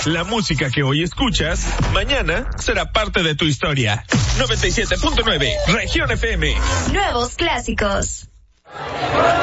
La música que hoy escuchas, mañana será parte de tu historia. 97.9, Región FM. Nuevos clásicos.